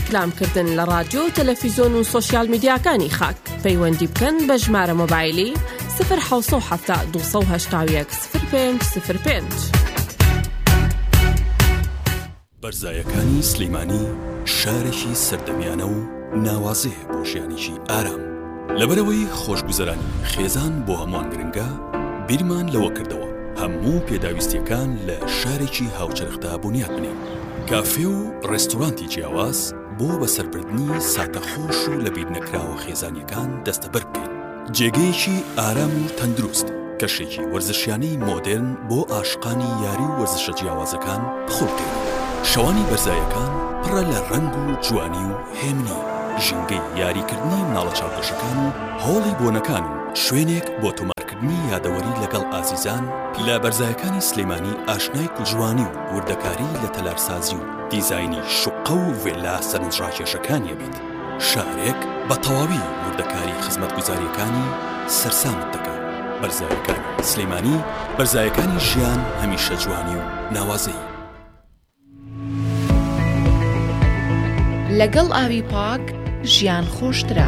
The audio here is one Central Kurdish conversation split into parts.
ڕێکلامکردن لە رادیۆ و تەلەڤیزۆن و سۆشیال میدیاکانی خاک. پەیوەندی بکەن بە ژمارە مۆبایلی 070 281 0505. بەرزایەکانی سلەیمانی شارێکی سەردەمیانە و ناوازەیە بۆ ژیانێکی ئارام. لەبەرەوەی خۆشگوزەرانی خێزان بۆ هەمووان گرنگە، بیرمان لەوە کردەوە هەموو پێداویستیەکان لە شارێکی هاوچەرخدا بنیاد بنێن. کافێ و ڕێستۆرانتی جیاواز بۆ بەسەربردنی ساتەخۆش و لە بیر نەکراوە خێزانیەکان دەستەبەر بکەین. جێگەیەکی ئارام و تەندروست، کەشێکی وەرزشیانەی مۆدێرن بۆ عاشقانی یاری و وەرزشە جیاوازەکان بخۆڵکەین. شەوانی بەرزایەکان پڕە لە ڕەنگ و جوانی و هێمنی، ژینگەی یاریکردنی مناڵە چاوکەشەکان و هۆڵی بۆنەکان و شوێنێک بۆ تۆمارکردنی یادەوەری لەگەڵ ئازیزان. لە بەرزایەکانی سلەیمانی ئاشنای کوژوانی و وردەکاری لە تەلارسازی و دیزاینی شوقە و ڤێلا سەرنجڕاکێشەکانیە بیت. شارێک بە تەواوی وردەکاری خزمەتگوزاریەکانی سەرسامت دەکات. بەرزایەکانی سلەیمانی، بەرزایەکانی ژیان هەمیشە جوانی و ناوازەی. لەگەڵ ئاوی پاک ژیان خۆشترە.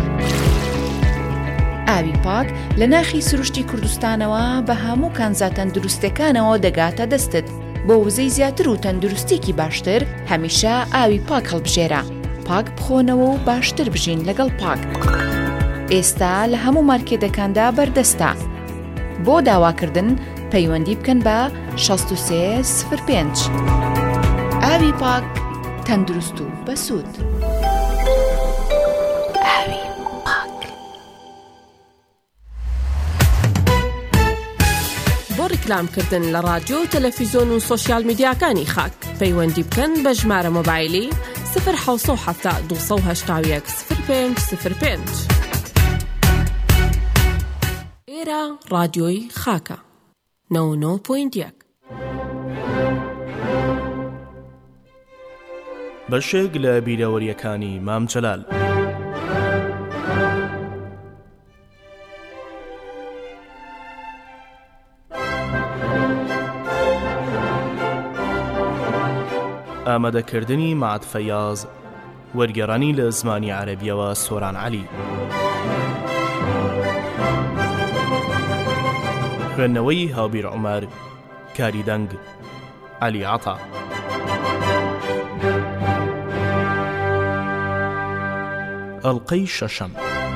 ئاوی پاک لە ناخی سروشتی کوردستانەوە بە هەموو کانزا تەندروستەکانەوە دەگاتە دەستت. بۆ وزەی زیاتر و تەندروستێکی باشتر هەمیشە ئاوی پاک هەڵبژێرە. پاک بخۆنەوە و باشتر بژین لەگەڵ پاک. ئێستا لە هەموو مارکێتەکاندا بەردەستە. بۆ داواکردن پەیوەندی بکەن بە 6305. ئاوی پاک، تەندروست و بەسوود. ئاوی پاک. بۆ ڕێکلامکردن لە رادیۆ و تەلەڤیزۆن و سۆشیال میدیاکانی خاک، پەیوەندی بکەن بە ژمارە مۆبایلی 070 281 0505. ئێرە رادیۆی خاکە 99.1. بەشێک لە بیرەوەریەکانی مام جەلال. ئامادەکردنی مەعەد فەیاض، وەرگێڕانی لە زمانی عەرەبیەوە سۆران عەلی. خوێندنەوەی هاوبیر عومەر، کاری دەنگ عەلی عەتا. ئەڵقەی شەشەم.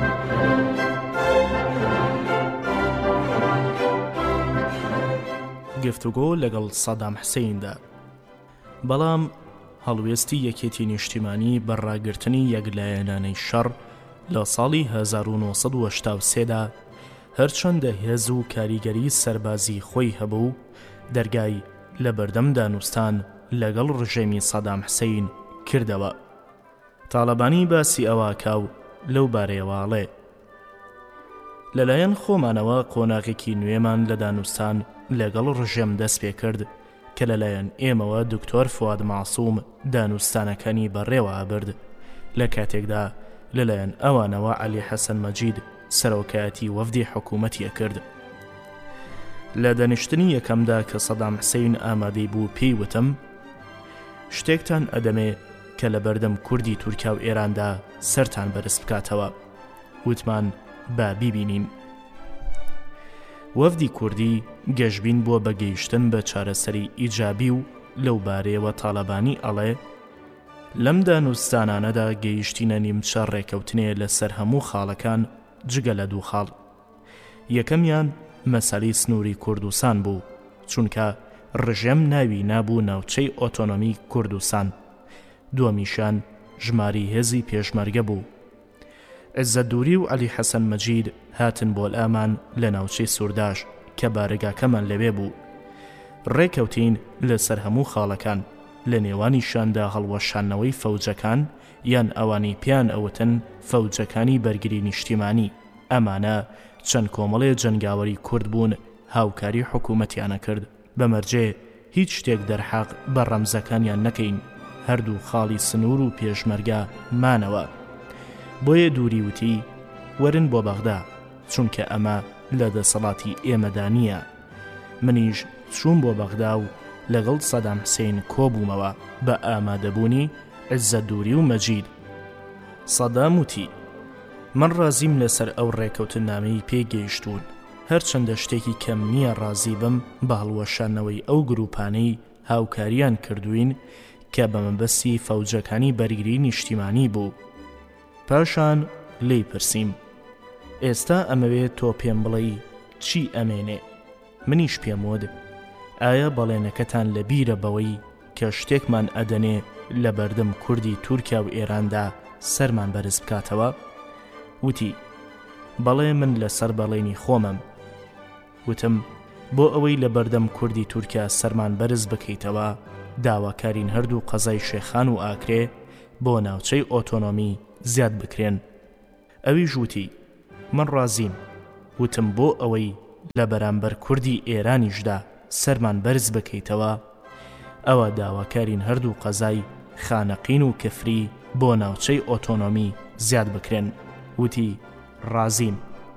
گفتوگۆ لەگەڵ سەدام حسێیندا. بەڵام هەڵوێستی یەکێتی نیشتیمانی بەڕاگرتنی یەکلایەنانەی شەڕ لە ساڵی 1983دا هەرچەندە هێز و کاریگەری سەربازی خۆی هەبوو، دەرگای لە بەردەم دانوستان لەگەڵ ڕژێمی سەدام حسێین کردەوە. تاڵەبانی باسی ئەوە کاو لەو بارەیەواڵێ. لەلایەن خۆمانەوە قۆناغێکی نوێمان لە دانوستان لەگەڵ ڕژێم دەست پێ کرد کە لەلایەن ئێمەوە دکتۆر فواد ماسووم دانوستانەکانی بەڕێوە ئابرد. لە کاتێکدا لەلایەن ئەوانەوە عەلی حەسەن مەجید سەرۆکایەتی وەفدی حکوومەتیە کرد. لە دەنیشتنی یەکەمدا کە سەدام حسێین ئامادەی بوو پێی وتم شتێکتان ئەدەمێ کە لە بەردەم کوردی تورکیا و ئێراندا سەرتان بەرز بکاتەوە. وتمان با بیبینین. وەفدی کوردی گەشتبین بووە بە گەیشتن بە چارەسەری ئیجابی و لەو بارەیەوە تاڵەبانی ئەڵێ لەم دانوستانانەدا گەیشتینە نیمچە ڕێکەوتنێ لەسەر هەموو خاڵەکان جگە لە دوو خاڵ. یەکەمیان مەسەلەی سنووری کوردستان بوو، چونکە ڕژێم ناوی نابوو ناوچەی ئۆتۆنۆمی کوردستان. دووەمیشان ژماری هێزی پێشمەرگە بوو. عیززەتدووری و عەلی حەسەن مەجید هاتن بۆ ئامان لە ناوچەی سوورداش کە بارگاکەمان لەوێ بوو. ڕێکەوتین لەسەر هەموو خاڵەکان، لە نێوانیشاندا هەڵوەشانەوەی فەوجەکان یان ئەوانی پیان ئەوتن فەوجەکانی بەرگری نیشتیمانی. ئەمانە چەند کۆمەڵێ جەنگاوەری کورد بوون، هاوکاری حکوومەتیانە کرد. بەمەرجێ هیچ شتێک دەرحەق بە ڕەمزەکانیان نەکەین، هەردوو خاڵی سنوور و پێشمەرگە مانەوە. بۆیە دووری وتی وەرن بۆ بەغدا، چونکە ئەمە لە دەسەڵاتی ئێمەدا نییە. منیش چوون بۆ بەغدا و لەگەڵ سەدام حسێین کۆبوومەوە بە ئامادەبوونی عیززەتدووری و مەجید سەدام وتی من ڕازیم لەسەر ئەو ڕێکەوتنامەی پێگەیشتوون هەرچەندە شتێکی کەم نییە ڕازی بم بە هەڵوەشانەوەی ئەو گروپانەی هاوکاریان کردوین کە بە مەبەستی فەوجەکانی بەرگری نیشتیمانی بوو. پاشان لێی پرسیم ئێستا ئەمەوێت تۆ پێم بڵێی چی ئەمێنێ؟ منیش پێم وت ئایا بەڵێنەکەتان لە بیرە بەوەی کە شتێکمان ئەدەنێ لە بەردەم کوردی تورکیا و ئێراندا سەرمان بەرز بکاتەوە؟ وتی بەڵێ من لەسەر بەڵێنی خۆمم. وتم بۆ ئەوەی لە بەردەم کوردی تورکیا سەرمان بەرز بکەیتەوە داواکارین هەردوو قەزای شێخان و ئاکرێ بۆ ناوچەی ئۆتۆنۆمی زیاد بکرێن. ئەویش وتی من ڕازیم. وتم بۆ ئەوەی لە بەرامبەر کوردی ئێرانیشدا سەرمان بەرز بکەیتەوە ئەوە داواکارین هەردوو قەزای خانەقین و کفری بۆ ناوچەی ئۆتۆنۆمی زیاد بکرێن. وتی ڕازیم.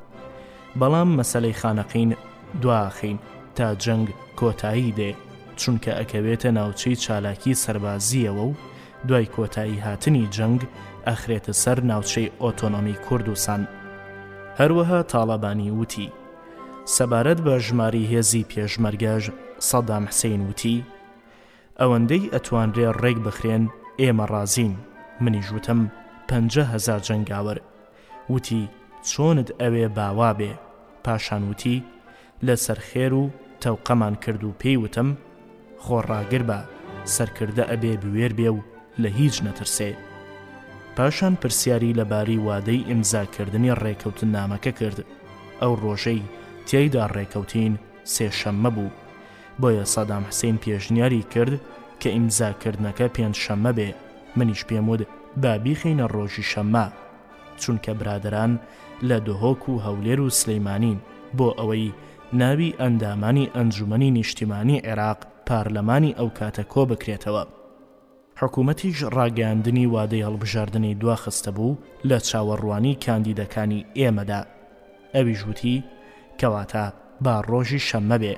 بەڵام مەسەلەی خانەقین دواخین تا جەنگ کۆتایی دێ چونکە ئەکەوێتە ناوچەی چالاکی سەربازیەوە و دوای کۆتایی هاتنی جەنگ ئەخرێتە سەر ناوچەی ئۆتۆنۆمی کوردستان. هەروەها تاڵەبانی وتی سەبارەت بە ژماری هێزی پێشمەرگەش سەدام حسەین وتی ئەوەندەی ئەتوانرێ ڕێک بخرێن ئێمە ڕازین. منیش وتم 50,000 جەنگاوەر. وتی چۆنت ئەوێ باوا بێ؟ پاشان وتی لەسەر خێر و تەوقەمان کرد و پێی وتم خۆڕاگر بە سەرکردە ئەبێ بوێر بێ و لە هیچ نەترسێ. پاشان پرسیاری لەباری وادەی ئیمزاکردنی ڕێکەوتنامەکە کرد. ئەو ڕۆژەی تیایدا ڕێکەوتین سێشەممە بوو بۆیە سەدام حسەین پێشنیاری کرد کە ئیمزاکردنەکە پێنجشەممە بێ. منیش پێم وت با بیخینە ڕۆژی شەممە چونکە برادران لە دۆهۆک و هەولێر و سلەیمانین بۆ ئەوەی ناوی ئەندامانی ئەنجومەنی نیشتیمانی عێراق پارلەمانی ئەو کاتە کۆ بکرێتەوە. حکوومەتیش ڕاگەاندنی وادەی هەڵبژاردنەی دواخستە بوو لە چاوەڕوانی کاندیدەکانی ئێمەدا. ئەویش وتی کەواتە با ڕۆژی شەممە بێ.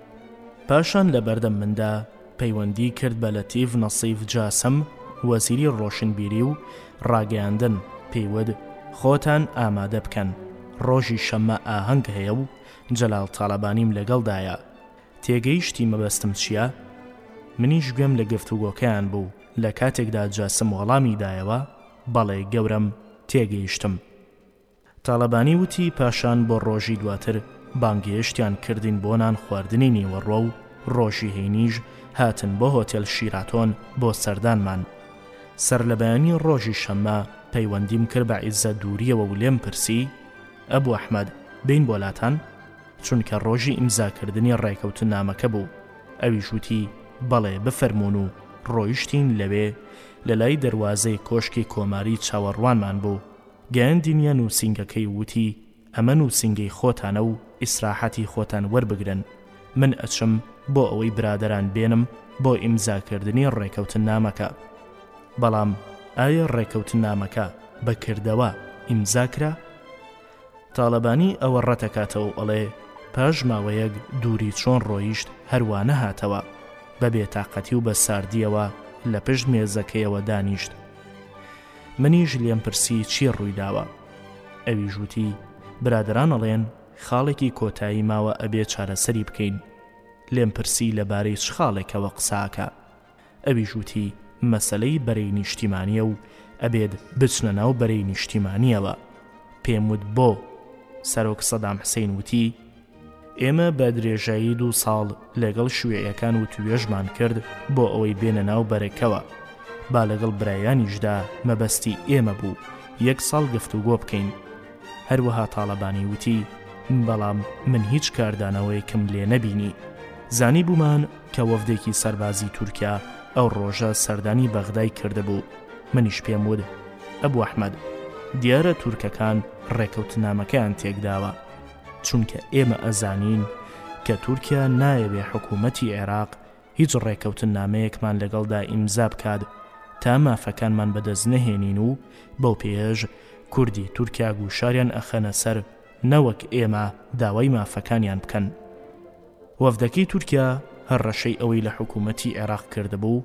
پاشان لە بەردەم مندا پەیوەندی کرد بە لەتیف نەسیف جاسم وەزیری ڕۆشنبیری و ڕاگەاندن پێیوت خۆتان ئامادە بکەن ڕۆژی شەممە ئاهەنگ هەیە و جەلال تاڵەبانیم لەگەڵدایە. تێگەیشتی مەبەستم چییە؟ منیش گوێم لە گفتوگۆکەیان بوو. لە کاتێکدا جاسم وەڵامی دایەوە بەڵێ گەورم تێگەیشتم. تاڵەبانی وتی پاشان بۆ ڕۆژی دواتر بانگێشتیان کردین بۆ نان خواردنی نیوەڕۆ و ڕۆژی هەینیش هاتن بۆ هۆتێل شیراتۆن بۆ سەردانمان. سەر لە بەیانی ڕۆژی شەممە پەیوەندیم کرد بە عیزە دووریەوە و لێم پرسی ئەبوو ئەحمەد بین بۆلاتان چونکە ڕۆژی ئیمزاکردنی ڕێکەوتنامەکە بوو. ئەویش وتی بەڵێ بفەرمونون و ڕۆیشتین لەوێ لە لای دەروازەی کۆشکی کۆماری چاوەڕوانمان بوو. گەیاندینیە نووسینگەکەی وتی ئەمە نووسینگەی خۆتانە و ئیسراحەتی خۆتان وەربگرن. من ئەچم بۆ ئەوەی برادەران بێنم بۆ ئیمزاکردنی ڕێکەوتنامەکە. بەڵام ئایا ڕێکەوتنامەکە بەکردەوە ئیمزاکرا؟ تاڵەبانی ئەوە ڕەتەکاتەوە ئەڵێ پاش ماوەیەک دووری چۆن ڕۆیشت هەروانە هاتەوە بە بێتاقەتی و بە ساردیەوە لە پشت مێزەکەیەوە دانیشت. منیش لێم پرسی چی ڕوویداوە؟ ئەوی ژووتی برادران ئەڵێن خاڵێکی کۆتایی ماوە ئەبێ چارەسەری بکەین. لێم پرسی لەبارەی چ خاڵێکەوە قساکە؟ ئەوی ژووتی مەسەلەی بەرەی نیشتیمانیە و ئەبێت بچنە ناو بەرەی نیشتیمانیەوە. پێم وت بۆ؟ سەرۆک سەدام حسەین وتی ئێمە بە درێژایی 2 ساڵ لەگەڵ شوێعەکان و توێژمان کرد بۆ ئەوەی بێنە ناو بەرەکەوە با لەگەڵ برایانیشدا مەبەستی ئێمە بوو 1 ساڵ گفتوگۆ بکەین. هەروەها تاڵەبانی وتی بەڵام من هیچ کاردانەوەیەکم لێ نەبینی. زانی بوومان کە وەفدێکی سەربازی تورکیا ئەو ڕۆژە سەردانی بەغدای کردبوو. منیش پێم وت ئەبوو ئەحمەد دیارە تورکەکان ڕێکەوتنامەکەیان تێکداوە چونکە ئێمە ئەزانین کە تورکیا نایەوێ حکوومەتی عێراق هیچ ڕێکەوتنامەیەکمان لەگەڵدا ئیمزا بکات تا مافەکانمان بەدەست نەهێنین و بەو پێش کوردی تورکیا گوشاریان ئەخەنە سەر نەوەک ئێمە داوای مافەکانیان بکەن. وەفدەکەی تورکیا هەر ڕەشەی ئەوەی لە حکوومەتی عێراق کردبوو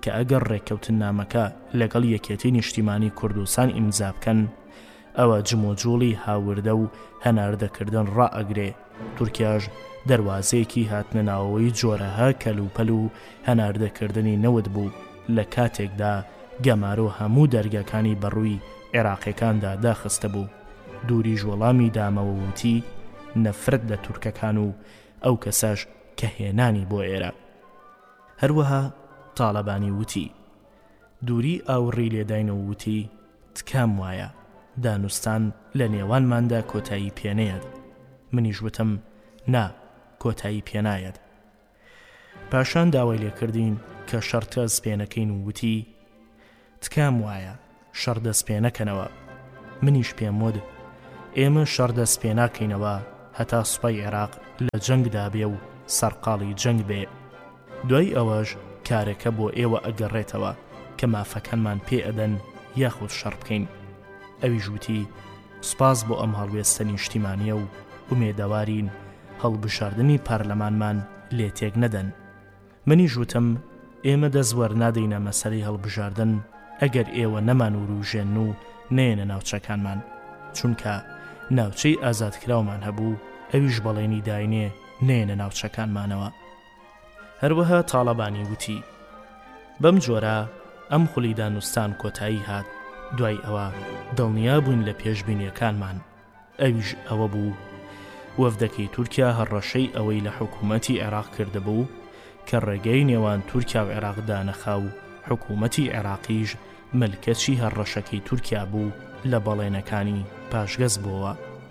کە ئەگەر ڕێککەوتنامەکە لەگەڵ یەکێتی نیشتیمانی کوردستان ئیمزا بکەن ئەوە جموجوڵی هاوردە و هەناردەکردن ڕائەگرێ. تورکیاش دەواازەیەکی هاتنەناوەوەی جۆرەها کەلوپەل و هەناردەکردنی نەوت بوو لە کاتێکدا گەمارۆ هەموو دەرگەکانی بەڕووی عێراقیەکاندا داخستە بوو. دووری ژوەڵامی دامەوە وتی نەفرەت لە تورکەکان و ئەو کەساش کە هێنانی بۆ ئێرە. هەروەها تاڵەبانی وتی دووری ئاوڕی لێداینەوە وتی تکام وایە دانوستان لە نێوانماندا کۆتایی پێنەیەت. منیش وتم نا کۆتایی پێنایەت. پاشان داوای لێکردین کە شەڕ دەست پێنەکەین و وتی تکام وایە شەڕ دەست پێنەکەنەوە. منیش پێم وت ئێمە شەڕ دەست پێ ناکەینەوە هەتا سوپای عێراق لە جەنگدا بێ و سەرقاڵی جەنگ بێ. دوای ئەوەش کارەکە بۆ ئێوە ئەگەڕێتەوە کە مافەکانمان پێ ئەدەن یاخود شەڕ بکەین. ئەویش وتی سوپاس بۆ ئەم هەڵوێستە نیشتیمانیە و ئومێدەوارین هەڵبژاردننی پارلەمانمان لێ تێک نەدەن. منیش وتم ئێمە دەزوەر نادەینە مەسەلەی هەڵبژاردن ئەگەر ئێوە نەمان وروژێن و نێنە ناوچەکانمان، چونکە ناوچەی ئازادکراومان هەبوو ئەویش بەڵێنی داینێ نێنە ناوچەکانمانەوە. هەروەها تاڵەبانی وتی بەم جۆرە ئەم خولی دانوستان کۆتایی هات. دوای ئەوە دڵنیا بووین لە پێشبینیەکانمان، ئەویش ئەوە بوو وەفدەکەی تورکیا هەڕەشەی ئەوەی لە حکوومەتی عێراق کردبوو کە ڕێگەی نێوان تورکیا و عێراقدا نەخا و حکوومەتی عێراقیش ملکەچی هەڕەشەکەی تورکیا بوو لە بەڵێنەکانی پاشگەز بووە.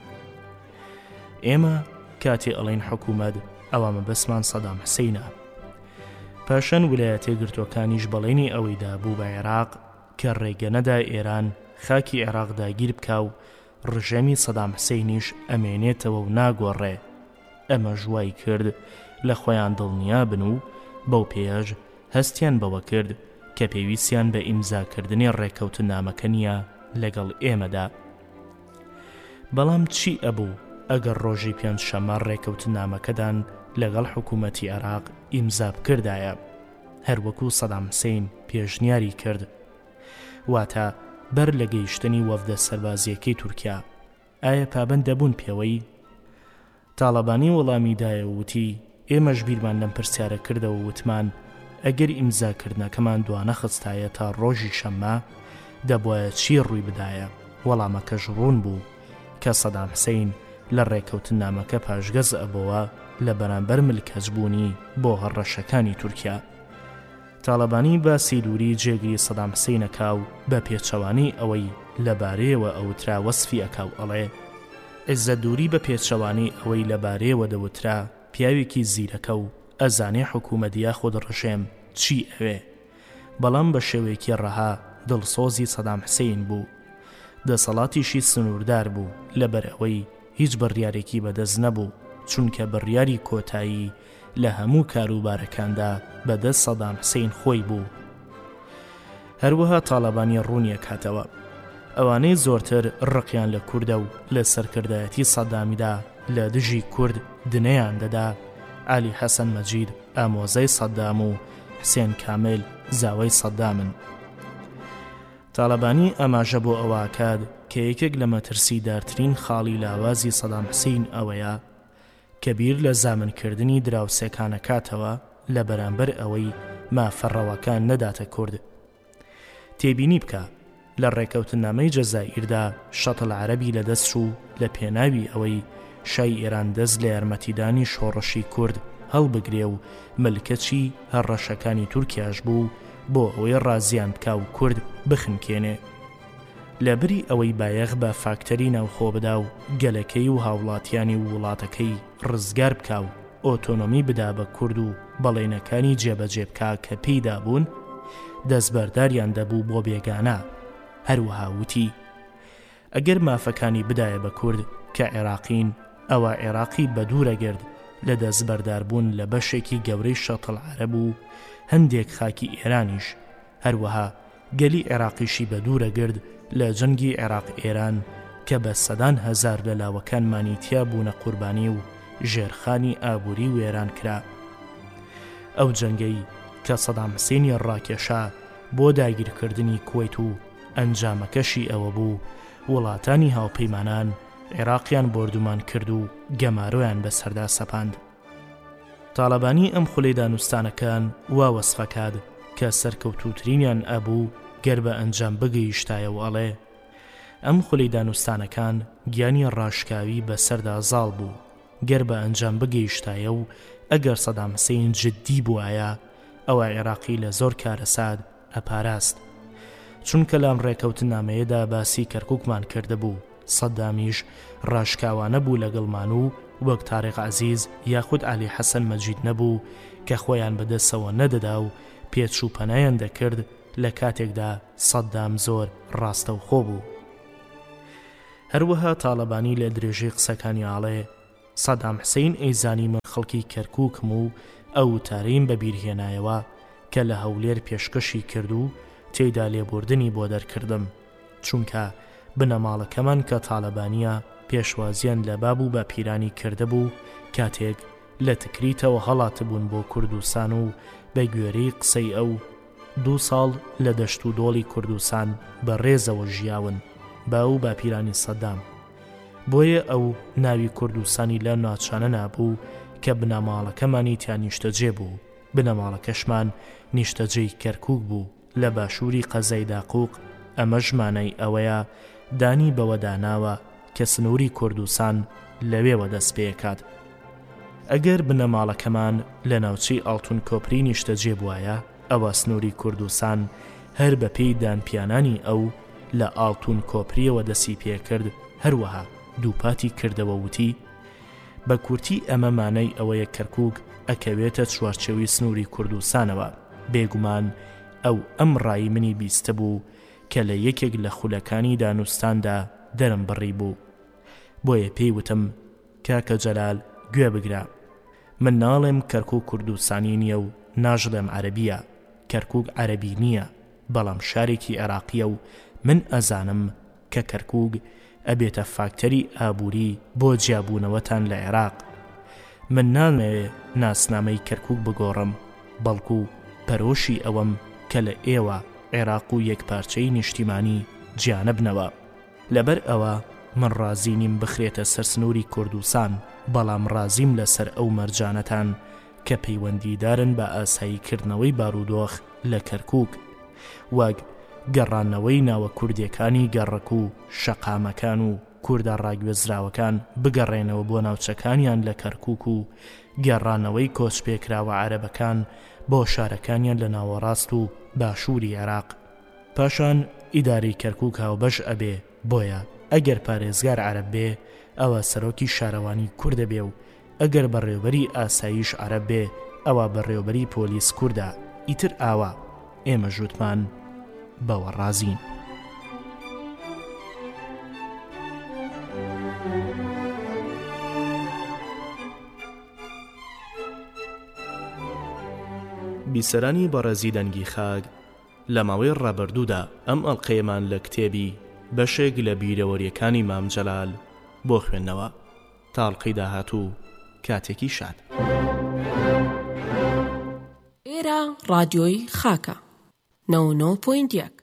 ئێمە کاتێ ئەڵێن حکوومەت ئەوە مەبەسمان سەدام حسەینە. پاشان ویلایەتە یەکگرتووەکانیش بەڵێنی ئەوەیدا بوو بە عێراق کە ڕێگەنەدا ئێران خاکی عێراق داگیر بکا و ڕژەمی سەدام حسەینیش ئەمێنێتەوە و ناگۆڕێ. ئەمە ژوای کرد لە خۆیان دڵنیا بن و بەو پێیەش هەستیان بەوە کرد کە پێویستیان بە ئیمزاکردنی ڕێکەوتنامەکە نیە لەگەڵ ئێمەدا. بەڵام چی ئەبوو ئەگەر ڕۆژی پێنجشەممە ڕێکەوتنامەکەدان لەگەڵ حکوومەتی عێراق ئیمزا بکردایە هەروەکو سەدام حسەین پێشنیاری کرد، واتە بەر لە گەیشتنی وەفدە سەربازیەکەی تورکیا ئایا پابەند دەبوون پێوەی؟ تاڵەبانی وەڵامی دایە وتی ئێمەش بیرمان لەم پرسیارە کردەوە وتمان ئەگەر ئیمزاکردنەکەمان دوانە خستایە تا ڕۆژی شەممە دەبوایە چی ڕووی بدایە. وەڵامەکەش ڕوون بوو کە سەدام حسەین لە ڕێکەوتنامەکە پاشگەز ئەبەوە لە بەرامبەر ملکەچبوونی بۆ هەڕەشەکانی تورکیا. تاڵەبانی باسی دووری جێگیری سەدام حسەینەکا و بە پێچەوانی ئەوەی لەبارەیەوە ئەوترا وەسفی ئەکاو ئەڵێ عیزە دووری بە پێچەوانی ئەوەی لەبارەیەوە دەوترا پیاوێکی زیرەکە و ئەزانێ حکوومەتیا خۆت ڕژێم چی ئەوێ، بەڵام بە شێوەیەکی ڕەها دڵسۆزی سەدام حسەین بوو. دەسەڵاتیشی سنووردار بوو لەبەر ئەوەی هیچ بڕیارێکی بەدەست نەبوو، چونکە بڕیاری کۆتایی لە هەموو کاروبارەکاندا بەدەست سەدام حسەین خۆی بوو. هەروەها تاڵەبانی ڕوونیە کاتەوە ئەوانەی زۆرتر ڕقیان لە کووردە و لە سەرکردایەتی سەدامیدا لە دژی کورد دنەیان دەدا عالی حەسەن مەجید ئامۆزای سەدام و حسێن کامل زاوای سەدامن. تاڵەبانی ئەماژە بۆ ئەواکاد کە یەکێک لە مەترسیدارترین خاڵی لاوازی سەدام حسەین ئەوەیە کە بیر لە زامنکردنی دراوسێکانەکاتەوە لە بەرامبەر ئەوەی مافەڕەوەکان نەداتە کورد. تێبینی بکە لە ڕێکەوتنامەی جەزائیردا شەتڵ عەرەبی لەدەست و لە پێناوی ئەوەی شای ئێران دەست لە یارمەتیدانی شۆڕەشی کورد هەڵبگرێ و ملکەچی هەڕەشەکانی تورکیاش بوو بۆ ئەوەی ڕازیان بکا و کورد بخنکێنێ. لەبری ئەوەی بایەخ بە فاکتەری ناوخۆ بدا و گەلەکەی و هاوڵاتیانی وڵاتەکەی ڕزگار بکا و ئۆتۆنۆمی بدا بە کورد و بەڵێنەکانی جێبەجێ بکا کە پێیدا بوون دەستبەرداریان دەبوو بۆ بێگانە. هەروەها وتی ئەگەر مافەکانی بدایە بە کورد کە عێراقین ئەوە عێراقی بە دوورەگرد لە دەستبەرداربوون لە بەشێکی گەورەی شەتڵ عەرەب و هەندێک خاکی ئێرانیش، هەروەها گەلی عێراقیشی بە دوورەگرد لە جەنگی عێراق ئێران کە بە سەدان هەزار لە لاوەکانمانی تیا بوونە قوربانی و ژێرخانی ئابووری وێران کرا. ئەو جەنگەی کە سەدام حوسێنی ڕاکێشا بۆ داگیرکردنی کوێیت و ئەنجامەکەشی ئەوە بوو وڵاتانی هاوپەیمانان عێراقیان بردومان کرد و گەمارۆیان بەسەردا سەپاند. تاڵەبانی ئەم خولەی دانوستانەکان وا وەسفەکات کە سەرکەوتووترینیان ئەبوو گەر بە ئەنجام بگەیشتایەوە ئەڵێ ئەم خولەی دانوستانەکان گیانی ڕاشکاوی بەسەردا زاڵ بوو گەر بە ئەنجام بگەیشتایە و ئەگەر سەدام حوسێن جددی بووایە ئەوە عێراقی لە زۆر کارەساد ئەپاراست. چونکە لام ڕێکەوتنامەیەدا باسی کەرکووکمان کردهبوو سەدامیش ڕاشکاوانە بوو لەگەڵمان و وەک تاریق عەزیز یاخود عەلی حەسەن مەجید نەبوو کە خۆیان بەدەستەوە نەدەدا و پێچ و پەنایان دەکرد لە کاتێکدا سەدام زۆر ڕاستەوخۆ بوو. هەروەها تاڵەبانی لە درێژەی قسەکانی ئاڵێ سەدام حوسێن ئەیزانی من خەڵکی کەرکووکم و ئەو تارەیم بەبیرهێنایەوە کە لە هەولێر پێشکەشی کرد و تێیدا لێبوردنی بۆ دەرکردم چونکە بنەماڵەکەمان کە تاڵەبانیە پێشوازیان لە باب و باپیرانی کردهبوو کاتێک لە تکریتەوە هەڵاتبوون بۆ کوردستان و بە گوێرەی قسەی ئەو 2 ساڵ لە دەشت و دۆڵی کوردستان بە ڕێزەوە ژیاون با و باپیرانی سەدام. بۆیە ئەو ناوی کوردستانی لە ناچانە نابوو کە بنەماڵەکەمانی تیان نیشتەجێ بوو. بنەماڵەکەشمان نیشتەجێی کەرکووک بوو لە باشووری قەزای داقووق. ئەمە ژمانەی ئەوەیە دانی بەوەداناوە کە سنووری کوردستان لەوێوە دەست پێکات. ئەگەر بنەماڵەکەمان لە ناوچەی ئاڵتون کۆپری نیشتەجێ بووایە ئەوە سنووری کوردستان هەر بە پێی دانپیانانی ئەو لە ئاڵتون کۆپریەوە دەسی پێکرد هەروەها دووپاتی کردەوە وتی بە کورتی ئەمە مانای ئەوەیە کەرکووک ئەکەوێتە چوارچێوی سنووری کوردستانەوە. بێگومان ئەو ئەم ڕایی منی بیستە بوو کە لە یەکێک لە خولەکانی دانوستاندا دەرم بڕی بوو. بۆیە پێی وتم کاکە جەلال گوێ بگرە، من ناڵێم کەرکووک کوردستانی نییە و ناژڵێم عەرەبیە. کەرکووک عەرەبی نییە بەڵام شارێکی عێراقیە و من ئەزانم کە کەرکووک ئەبێتە فاکتەری ئابووری بۆ جیابوونەوەتان لە عێراق. من نامەوێ ناسنامەی کەرکووک بگۆڕم بەڵکو پەرۆشی ئەوەم کە لە ئێوە عێراق و یەکپارچەی نیشتیمانی گیانە بنەوە. لەبەر ئەوە من ڕازی نیم بخرێتە سەر سنووری کوردستان بەڵام ڕازیم لەسەر ئەو مەرجانەتان کە پەیوەندیدارن بە ئاساییکردنەوەی بارودۆخ لە کەرکووک وەک گەڕانەوەی ناوە کوردیەکانی گەڕک و شەقامەکان و کوردە ڕاگوێزراوەکان بگەڕێنەوە بۆ ناوچەکانیان لە کەرکووک و گەڕانەوەی کۆچپێکراوە عەرەبەکان بۆ شارەکانیان لە ناوەڕاست و باشووری عێراق. پاشان ئیدارەی کەرکووک هاوبەش ئەبێ. بۆیە ئەگەر پارێزگار عەرەب بێ ئەوە سەرۆکی شارەوانی کوردە بێ و ئەگەر بەڕێوەبەری ئاساییش عەرەب بێ ئەوە بەڕێوەبەری پۆلیس کووردە. ئیتر ئاوا ئێمە ژووتمان بەوە ڕازین. بیسەرانی بەڕێزی دەنگی خاک لە ماوەی ڕابردوودا ئەم ئەڵقەیەمان لە کتێبی بەشێک لە بیرەوەریەکانی مام جەلال بۆ خوێندنەوە. تاڵقەی داهاتوو کاتێکی شاد. ئێرە ڕادیۆی خاکە 99.1